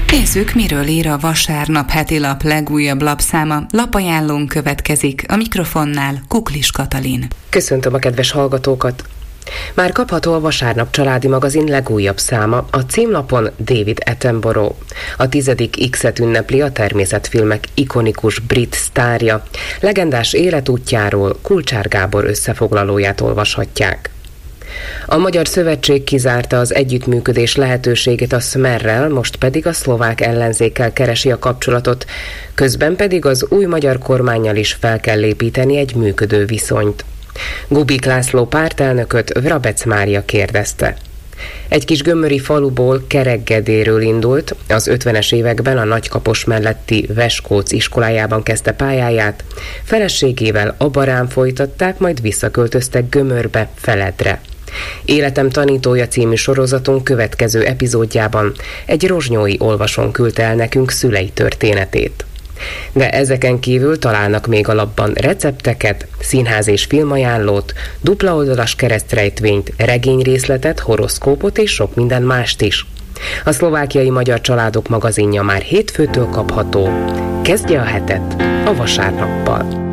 Nézzük, miről ír a Vasárnap heti lap legújabb lapszáma. Lapajánlónk következik, a mikrofonnál Kuklis Katalin. Köszöntöm a kedves hallgatókat! Már kapható a Vasárnap családi magazin legújabb száma, a címlapon David Attenborough. A 10. X-et ünnepli a természetfilmek ikonikus brit sztárja. Legendás életútjáról Kulcsár Gábor összefoglalóját olvashatják. A Magyar Szövetség kizárta az együttműködés lehetőségét a Smerrel, most pedig a szlovák ellenzékkel keresi a kapcsolatot, közben pedig az új magyar kormánnyal is fel kell építeni egy működő viszonyt. Gubik László pártelnököt Vrabec Mária kérdezte. Egy kis gömöri faluból, Kereggedéről indult, az 50-es években a Nagykapos melletti Veskóc iskolájában kezdte pályáját, feleségével Abarán folytatták, majd visszaköltöztek Gömörbe, Feledre. Életem tanítója című sorozatunk következő epizódjában egy rozsnyói olvasón küldte el nekünk szülei történetét. De ezeken kívül találnak még a lapban recepteket, színház és filmajánlót, dupla oldalas keresztrejtvényt, regényrészletet, horoszkópot és sok minden mást is. A Szlovákiai Magyar Családok magazinja már hétfőtől kapható. Kezdje a hetet a Vasárnappal!